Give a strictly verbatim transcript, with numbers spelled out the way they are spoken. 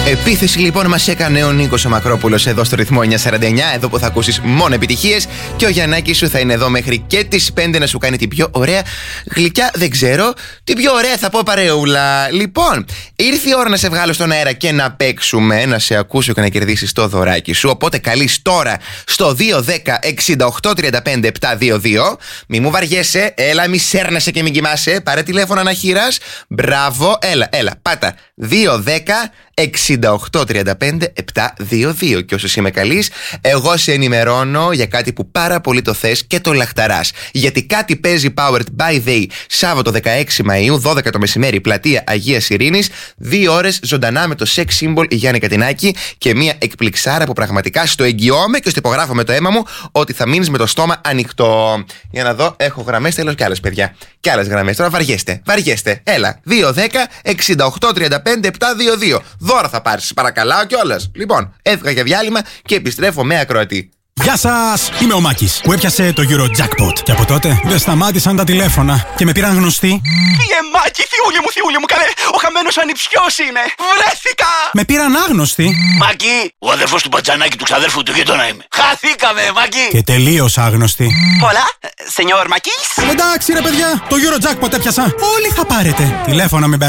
Επίθεση λοιπόν μας έκανε ο Νίκος ο Μακρόπουλος εδώ στο ρυθμό εννιακόσια σαράντα εννιά, εδώ που θα ακούσεις μόνο επιτυχίες, και ο Γιαννάκης σου θα είναι εδώ μέχρι και τις πέντε να σου κάνει την πιο ωραία γλυκιά, δεν ξέρω, την πιο ωραία θα πω παρεούλα. Λοιπόν, ήρθε η ώρα να σε βγάλω στον αέρα και να παίξουμε, να σε ακούσω και να κερδίσεις το δωράκι σου. Οπότε καλείς τώρα στο δύο δέκα εξήντα οκτώ τριάντα πέντε επτακόσια είκοσι δύο. Μη μου βαριέσαι, έλα, μη σέρνεσαι και μην κοιμάσαι. Πάρε τηλέφωνο αναχείρας. Μπράβο, έλα, έλα, πάτα. δύο δέκα εξήντα οκτώ τριάντα πέντε επτακόσια είκοσι δύο. Και όσο είσαι με καλής, εγώ σε ενημερώνω για κάτι που πάρα πολύ το θες και το λαχταράς. Γιατί κάτι παίζει Powered by They Σάββατο δεκαέξι Μαΐου, δώδεκα το μεσημέρι, πλατεία Αγίας Ειρήνης. Δύο ώρες ζωντανά με το sex symbol Γιάννη Κατινάκη και μια εκπληξάρα που πραγματικά στο εγγυώμαι και στο υπογράφω με το αίμα μου ότι θα μείνεις με το στόμα ανοιχτό. Για να δω, έχω γραμμές, θέλω κι άλλες παιδιά. Κι άλλες γραμμές. Τώρα βαριέστε, βαριέστε. Έλα, δύο δέκα εξήντα οκτώ τριάντα πέντε επτακόσια είκοσι δύο. Δώρα θα πάρεις, παρακαλάω κιόλας. Λοιπόν, έφυγα για διάλειμμα και επιστρέφω με ακροατή. Γεια σας! Είμαι ο Μάκης που έπιασε το Eurojackpot. Και από τότε δεν σταμάτησαν τα τηλέφωνα και με πήραν γνωστοί. Φύγε Μάκη, θειούλη μου, θειούλη μου, καλέ! Ο χαμένος ανιψιός είμαι! Βρέθηκα! Με πήραν άγνωστοι. Μάκη, ο αδερφός του Μπατζανάκη του ξαδέρφου του γείτονα είμαι. Χαθήκαμε, Μάκη! Και τελείως άγνωστοι. Hola, señor Μάκης. Εντάξει ρε παιδιά, το Eurojackpot έπιασα. Όλοι θα πάρετε. Τηλέφωνα με